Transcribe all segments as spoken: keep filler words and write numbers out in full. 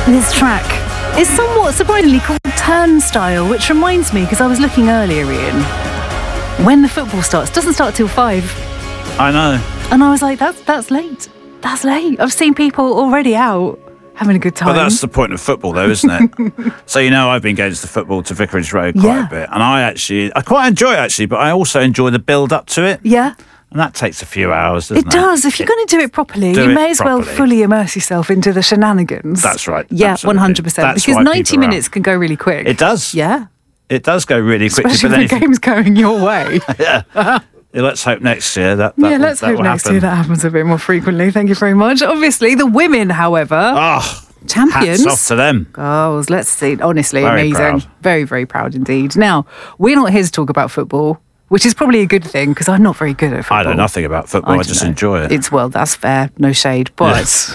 This track is somewhat surprisingly called Turnstile, which reminds me, because I was looking earlier, Ian, when the football starts, it doesn't start till five. I know. And I was like, that's that's late. That's late. I've seen people already out having a good time. But that's the point of football, though, isn't it? So, you know, I've been going to the football to Vicarage Road quite Yeah. a bit. And I actually, I quite enjoy it, actually, but I also enjoy the build-up to it. Yeah. And that takes a few hours, doesn't It it? does. If you're going to do it properly, Do you it may as well properly. fully immerse yourself into the shenanigans. That's right. Yeah, Absolutely. one hundred percent. That's Because why ninety people are minutes can go really quick. It does. Yeah. It does go really quickly. Especially But when then the if you- game's going your way. yeah. Yeah, let's hope next year that, that yeah, will, let's that hope will next happen. year that happens a bit more frequently. Thank you very much. Obviously, the women, however, Oh, champions. hats off to them. Girls, let's see. Honestly, Very amazing. proud. Very, very proud indeed. Now, we're not here to talk about football, which is probably a good thing because I'm not very good at football. I know nothing about football. I, don't just know. enjoy it. It's, well, that's fair. No shade. But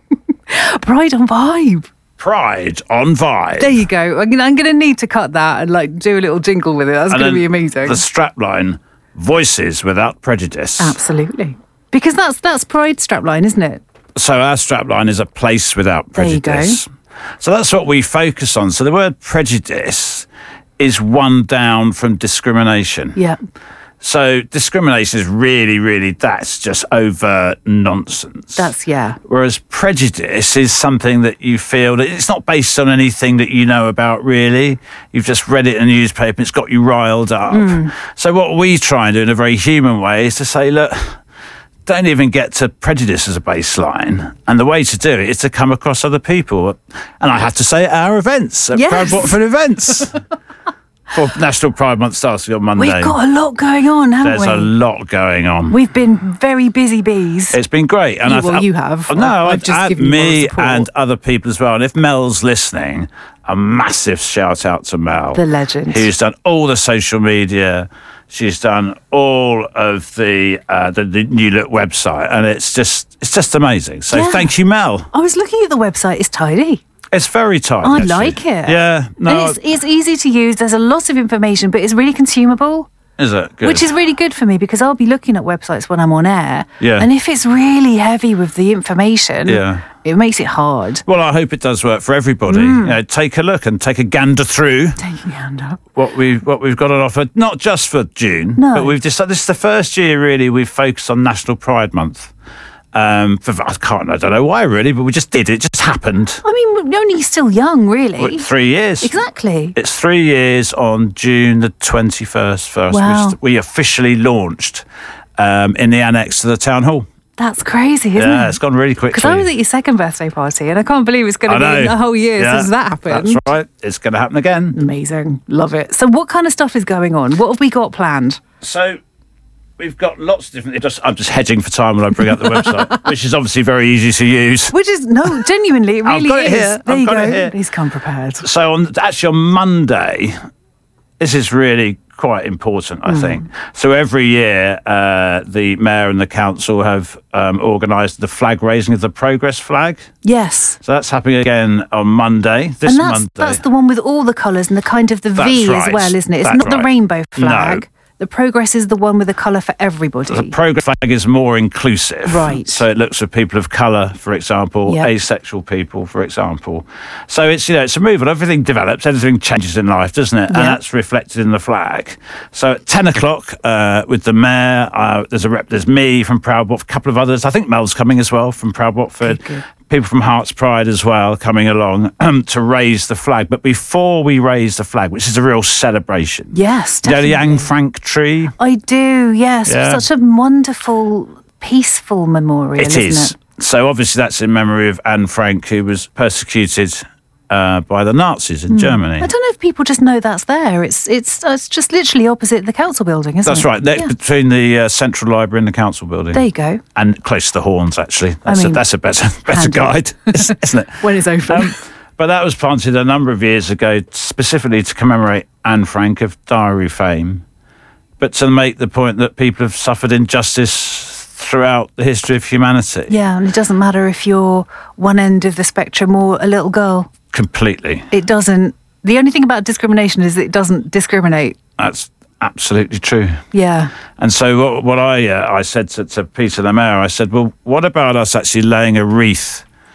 Pride on Vibe. Pride on Vibe. There you go. I'm gonna, I'm gonna need to cut that and like do a little jingle with it. That's And going to then be amazing. The strapline, Voices Without Prejudice. Absolutely. Because that's that's Pride strapline, isn't it? So our strapline is a place without There you go. prejudice. So that's what we focus on. So the word prejudice is one down from discrimination. Yeah. So discrimination is really, really, that's just overt nonsense. That's, yeah. Whereas prejudice is something that you feel that it's not based on anything that you know about, really. You've just read it in a newspaper, it's got you riled up. Mm. So what we try and do in a very human way is to say, look, don't even get to prejudice as a baseline. And the way to do it is to come across other people. And I have to say, at our events, at Yes. Proud Watford events. For National Pride Month starting on Monday. We've got a lot going on, haven't There's we? a lot going on. We've been very busy bees. It's been great. And You- I've, well, you have. No, I've- I've I've, just I've given you moral me support. and other people as well. And if Mel's listening, a massive shout out to Mel. The legend. Who's done all the social media. She's done all of the uh, the, the New Look website. And it's just it's just amazing. So Yeah. thank you, Mel. I was looking at the website. It's tidy. It's very tight. I actually. like it. Yeah. No, And it's, it's easy to use. There's a lot of information, but it's really consumable. is it? Good. Which is really good for me because I'll be looking at websites when I'm on air. Yeah. And if it's really heavy with the information, Yeah. it makes it hard. Well, I hope it does work for everybody. Mm. You know, take a look and take a gander through Taking your hand up. what we've what we've got on offer. Not just for June, No. but we've decided this is the first year really we've focused on National Pride Month. Um, for, I can't, I don't know why really, but we just did. It just happened. I mean, we're only still young, really. What, three years. Exactly. It's three years on June the twenty-first. First, Wow. which we officially launched um, in the annex to the town hall. That's crazy, isn't Yeah, it? it's gone really quickly. Because I was at your second birthday party and I can't believe it's going I to be know. a whole year Yeah, since that happened. That's right. It's going to happen again. Amazing. Love it. So what kind of stuff is going on? What have we got planned? So we've got lots of different. Just, I'm just hedging for time when I bring up the website, which is obviously very easy to use. Which is, no, genuinely, it I've really got it is. here. There I've you got go. it here. Please come prepared. So on actually on Monday, this is really quite important, I think. So every year, uh, the mayor and the council have um, organised the flag raising of the Progress flag. Yes. So that's happening again on Monday. This And that's, Monday. that's the one with all the colours and the kind of the That's V right. as well, isn't it? It's That's not the right. rainbow flag. No. The Progress is the one with the colour for everybody. The Progress flag is more inclusive. Right. So it looks for people of colour, for example, Yep. asexual people, for example. So it's, you know, it's a move on. Everything develops, everything changes in life, doesn't it? And Yep. that's reflected in the flag. So at ten o'clock uh, with the mayor, uh, there's a rep, there's me from Proud Watford, a couple of others. I think Mel's coming as well from Proud Watford. Good, good. People from Hearts Pride as well coming along um, to raise the flag. But before we raise the flag, which is a real celebration, Yes, you know the definitely. Anne Frank tree? I do, yes. Yeah. Such a wonderful, peaceful memorial, It isn't is. it? So obviously that's in memory of Anne Frank, who was persecuted uh, by the Nazis in Germany. I don't know if people just know that's there. It's it's it's just literally opposite the council building, isn't That's it? right, next Yeah. between the uh, Central Library and the Council building. There you go. And close to the Horns, actually. That's, mean, a, that's a better, better handy. guide, isn't it? When it's open. Um, but that was planted a number of years ago specifically to commemorate Anne Frank of diary fame, but to make the point that people have suffered injustice throughout the history of humanity. Yeah, and it doesn't matter if you're one end of the spectrum or a little girl. Completely. It doesn't. The only thing about discrimination is it doesn't discriminate. That's absolutely true. Yeah. And so what, what I uh, I said to, to Peter the Mayor, I said, well, what about us actually laying a wreath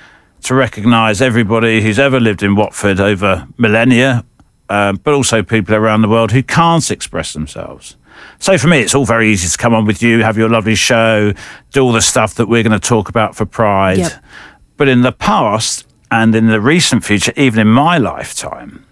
to recognise everybody who's ever lived in Watford over millennia, um, but also people around the world who can't express themselves. So for me, it's all very easy to come on with you, have your lovely show, do all the stuff that we're going to talk about for Pride. Yep. But in the past and in the recent future, even in my lifetime,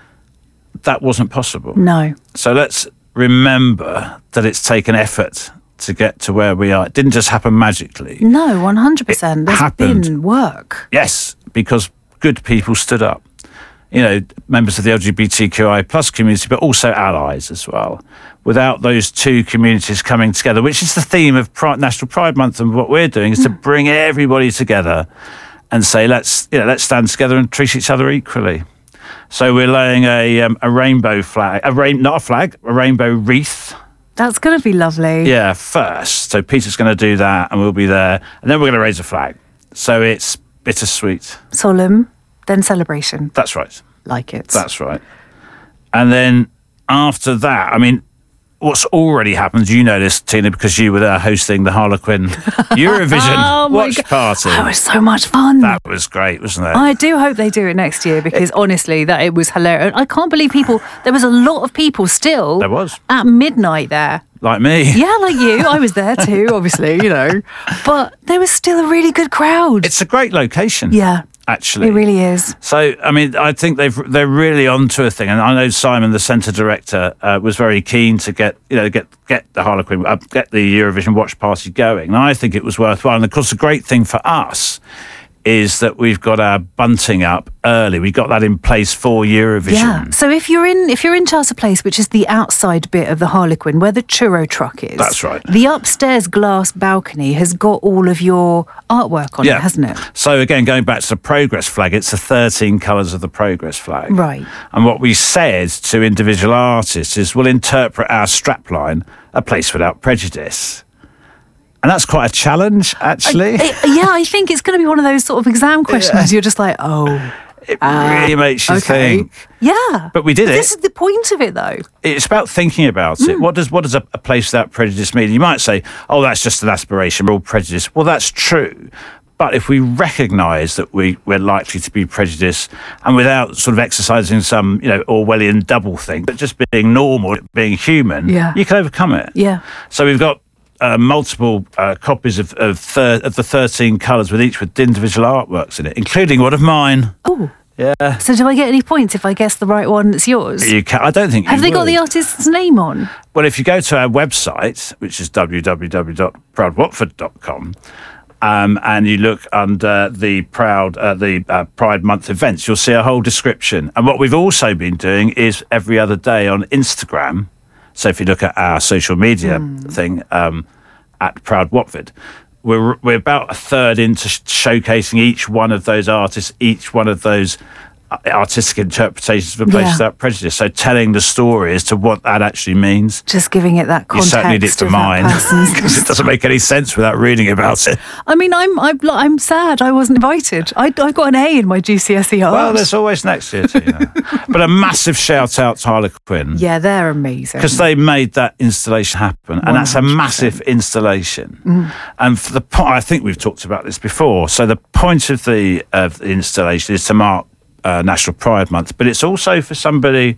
that wasn't possible. No. So let's remember that it's taken effort to get to where we are. It didn't just happen magically. No, one hundred percent. It There's happened. been work. Yes, because good people stood up. You know, members of the L G B T Q I plus community, but also allies as well. Without those two communities coming together, which is the theme of Pride, National Pride Month, and what we're doing is mm. to bring everybody together and say, let's you know, let's stand together and treat each other equally. So we're laying a um, a rainbow flag, a rain not a flag, a rainbow wreath. That's going to be lovely. Yeah, first. So Peter's going to do that, and we'll be there, and then we're going to raise a flag. So it's bittersweet. Solemn, then celebration. That's right. Like it. That's right. And then after that, I mean, what's already happened, you know this, Tina, because you were there hosting the Harlequin Eurovision oh watch God. party. That was so much fun. That was great, wasn't it? I do hope they do it next year because it, honestly, that it was hilarious. I can't believe people, there was a lot of people still there was. at midnight there. Like me. Yeah, like you. I was there too, obviously, you know. But there was still a really good crowd. It's a great location. Yeah. Actually, it really is. So, I mean, I think they've they're really onto a thing, and I know Simon, the centre director, uh, was very keen to get you know get get the Harlequin, uh, get the Eurovision watch party going, and I think it was worthwhile. And of course, the great thing for us is that we've got our bunting up early. We got that in place for Eurovision. Yeah. So if you're in if you're in Chelsea Place, which is the outside bit of the Harlequin, where the churro truck is, that's right. The upstairs glass balcony has got all of your artwork on yeah. it, hasn't it? So again, going back to the Progress flag, it's the thirteen colours of the Progress flag. Right. And what we said to individual artists is we'll interpret our strapline, A Place Without Prejudice. And that's quite a challenge, actually. I, I, yeah, I think it's going to be one of those sort of exam questions. Yeah. You're just like, oh. It uh, really makes you okay. think. Yeah. But we did but it. This is the point of it, though. It's about thinking about mm. it. What does what does a, a place without prejudice mean? You might say, oh, that's just an aspiration. We're all prejudiced. Well, that's true. But if we recognise that we, we're likely to be prejudiced, and without sort of exercising some, you know, Orwellian double think, but just being normal, being human, yeah. you can overcome it. Yeah. So we've got Uh, multiple uh, copies of of, thir- of the thirteen colours, with each with individual artworks in it, including one of mine. Oh, yeah. So do I get any points if I guess the right one that's yours? You can. I don't think. Have you they would. got the artist's name on? Well, if you go to our website, which is w w w dot proud watford dot com, um, and you look under the Proud uh, the uh, Pride Month events, you'll see a whole description. And what we've also been doing is every other day on Instagram. So if you look at our social media mm. thing, um, at Proud Watford, we're we're about a third into sh- showcasing each one of those artists, each one of those artistic interpretations of A Place yeah. Without Prejudice. So telling the story as to what that actually means. Just giving it that context. You certainly did to mine, because it doesn't make any sense without reading about it. I mean, I'm I'm I'm sad I wasn't invited. I I got an A in my G C S E art. Well, there's always next year, Tina. But a massive shout out to Harlequin. Yeah, they're amazing because they made that installation happen, and one hundred percent. That's a massive installation. Mm. And for the point, I think we've talked about this before. So the point of the of the installation is to mark Uh, National Pride Month, but it's also for somebody,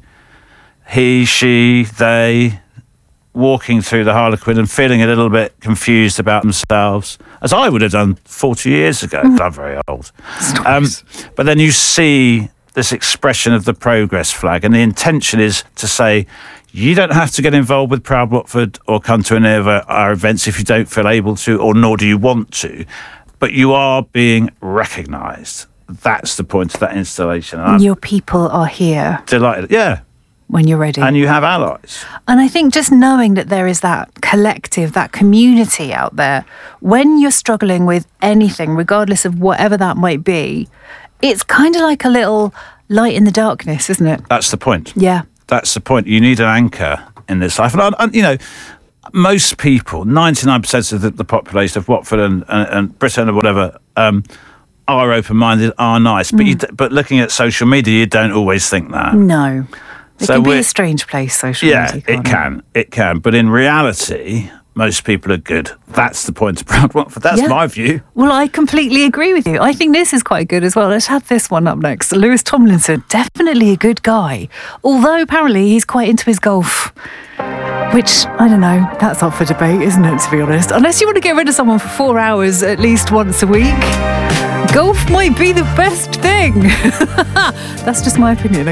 he, she, they, walking through the Harlequin and feeling a little bit confused about themselves, as I would have done forty years ago. Mm. I'm very old. Um, but then you see this expression of the Progress flag, and the intention is to say, you don't have to get involved with Proud Watford or come to any of our, our events if you don't feel able to, or nor do you want to, but you are being recognised. That's the point of that installation. And your people are here. Delighted, yeah. When you're ready. And you have allies. And I think just knowing that there is that collective, that community out there, when you're struggling with anything, regardless of whatever that might be, it's kind of like a little light in the darkness, isn't it? That's the point. Yeah. That's the point. You need an anchor in this life. And, and you know, most people, ninety-nine percent of the, the population of Watford and, and, and Britain or whatever, um, are open-minded, are nice, but mm. you, but looking at social media, you don't always think that. No, it so can be a strange place. Social yeah, media. Yeah, it can, it? it can. But in reality, most people are good. That's the point of Proud Watford. That's Yeah. my view. Well, I completely agree with you. I think this is quite good as well. Let's have this one up next. Lewis Tomlinson, definitely a good guy. Although apparently he's quite into his golf. Which, I don't know, that's up for debate, isn't it, to be honest? Unless you want to get rid of someone for four hours at least once a week, golf might be the best thing. That's just my opinion.